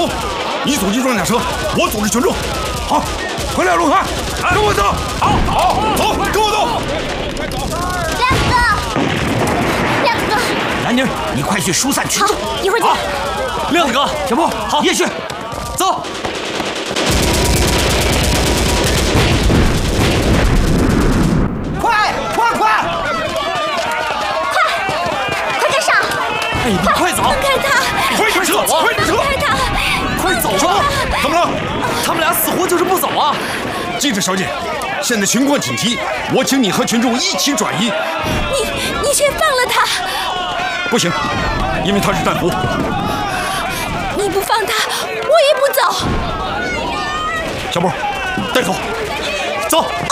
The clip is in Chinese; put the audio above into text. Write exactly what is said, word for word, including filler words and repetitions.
走，你组织装甲车，我组织群众。好，快点，陆团，跟我走。好，好，走，跟我走。 亮哥，亮哥， 兰妮儿，你快去疏散群众。 一会儿见。 亮子哥，小波，好，叶旭，走。 哎，你快走！ 放开他！ 快点撤！快点撤！ 放开他！ 快走吧！怎么了？ 他们俩死活就是不走啊！ 记者小姐，现在情况紧急，我请你和群众一起转移。 你你却放了他！ 不行，因为他是战俘。 你不放他，我也不走。 小波，带走，走。